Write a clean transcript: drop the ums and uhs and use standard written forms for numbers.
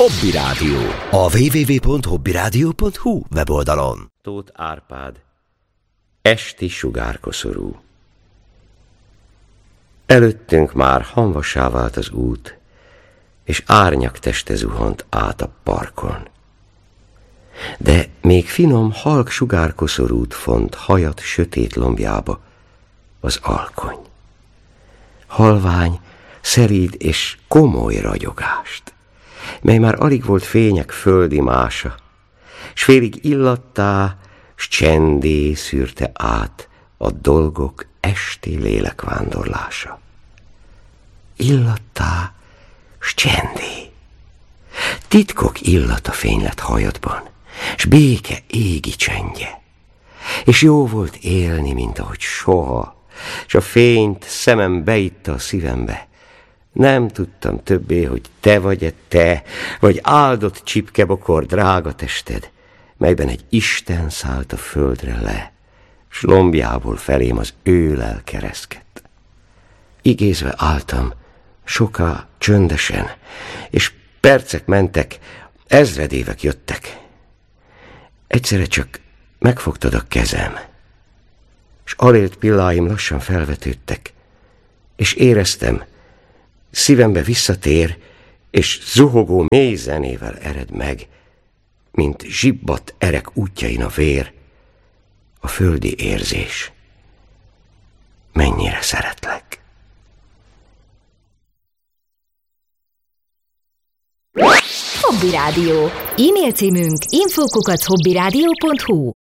Hobby Rádió. A www.hobbyradio.hu weboldalon. Tóth Árpád. Esti sugárkoszorú. Előttünk már hamvassá vált az út, és árnyak teste zuhant át a parkon. De még finom, halk sugárkoszorút font hajat sötét lombjába az alkony. Halvány, szelíd és komoly ragyogást, mely már alig volt fények földi mása, s félig illattá, s csendé szűrte át a dolgok esti lélekvándorlása. Illattá, s csendé. Titkok illata fénylett hajadban, s béke égi csendje. És jó volt élni, mint ahogy soha, s a fényt szemem beitta a szívembe. Nem tudtam többé, hogy te vagy-e te, vagy áldott csipkebokor drága tested, melyben egy Isten szállt a földre le, s lombjából felém az ő lelke ereszkedt. Igézve álltam, soká csöndesen, és percek mentek, ezredévek jöttek. Egyszerre csak megfogtad a kezem, s alélt pilláim lassan felvetődtek, és éreztem, szívembe visszatér, és zuhogó mély zenével ered meg, mint zsibbat erek útjain a vér, a földi érzés. Mennyire szeretlek. Hobby Rádió. E-mail címünk info@hobbyradio.hu.